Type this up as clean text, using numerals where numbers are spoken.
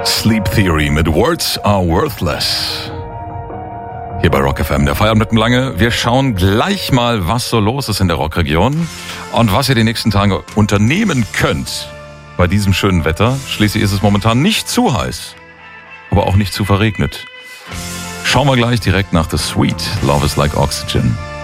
Sleep Theory mit Words Are Worthless. Hier bei Rock FM, der Feierabend mit dem Lange. Wir schauen gleich mal, was so los ist in der Rockregion und was ihr die nächsten Tage unternehmen könnt bei diesem schönen Wetter. Schließlich ist es momentan nicht zu heiß, aber auch nicht zu verregnet. Schauen wir gleich direkt nach The Sweet, Love is Like Oxygen.